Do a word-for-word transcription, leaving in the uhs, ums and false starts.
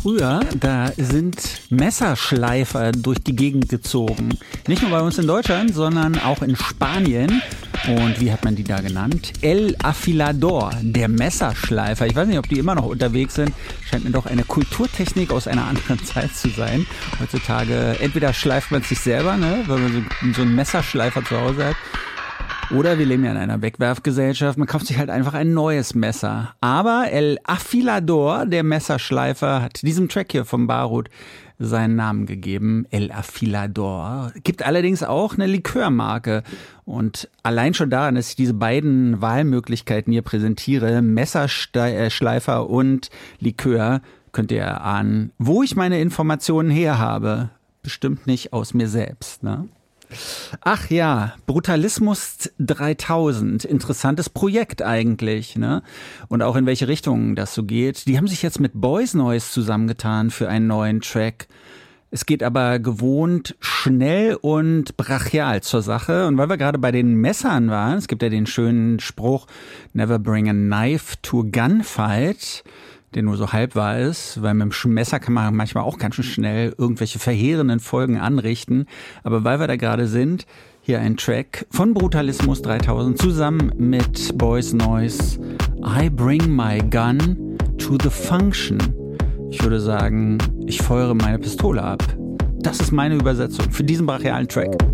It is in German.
Früher, da sind Messerschleifer durch die Gegend gezogen. Nicht nur bei uns in Deutschland, sondern auch in Spanien. Und wie hat man die da genannt? El Afilador, der Messerschleifer. Ich weiß nicht, ob die immer noch unterwegs sind. Scheint mir doch eine Kulturtechnik aus einer anderen Zeit zu sein. Heutzutage, entweder schleift man sich selber, ne, weil man so, so einen Messerschleifer zu Hause hat. Oder wir leben ja in einer Wegwerfgesellschaft, man kauft sich halt einfach ein neues Messer. Aber El Afilador, der Messerschleifer, hat diesem Track hier vom Barut seinen Namen gegeben. El Afilador. Gibt allerdings auch eine Likörmarke. Und allein schon daran, dass ich diese beiden Wahlmöglichkeiten hier präsentiere, Messerschleifer und Likör, könnt ihr erahnen, wo ich meine Informationen her habe. Bestimmt nicht aus mir selbst, ne? Ach ja, Brutalismus dreitausend, interessantes Projekt eigentlich, ne? Und auch in welche Richtung das so geht. Die haben sich jetzt mit Boys Noize zusammengetan für einen neuen Track. Es geht aber gewohnt schnell und brachial zur Sache. Und weil wir gerade bei den Messern waren, es gibt ja den schönen Spruch, never bring a knife to a gunfight, der nur so halb wahr ist, weil mit dem Messer kann man manchmal auch ganz schön schnell irgendwelche verheerenden Folgen anrichten. Aber weil wir da gerade sind, hier ein Track von Brutalismus dreitausend zusammen mit Boys Noize. I bring my gun to the function. Ich würde sagen, ich feuere meine Pistole ab. Das ist meine Übersetzung für diesen brachialen Track.